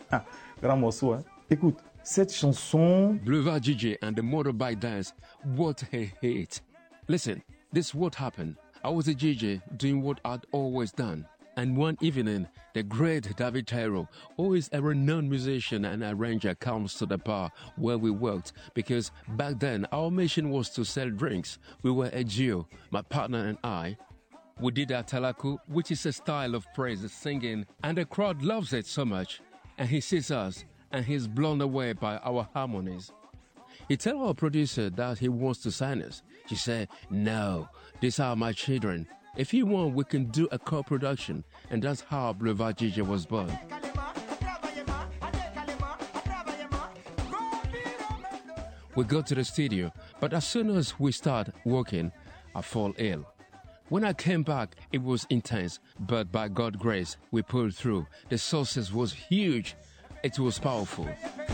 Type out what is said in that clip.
Ah, grand morceau, hein. Écoute, cette chanson... Boulevard DJ and the motorbike dance, what a hit. Listen, this is what happened. I was a DJ doing what I'd always done. And one evening, the great David Tyro, who is a renowned musician and arranger, comes to the bar where we worked because back then our mission was to sell drinks. We were a duo, my partner and I. We did our talaku, which is a style of praise singing, and the crowd loves it so much. And he sees us, and he's blown away by our harmonies. He tells our producer that he wants to sign us. She said, "No, these are my children. If you want, we can do a co-production." And that's how Boulevard DJ was born. We go to the studio, but as soon as we start working, I fall ill. When I came back, it was intense, but by God's grace, we pulled through. The success was huge. It was powerful.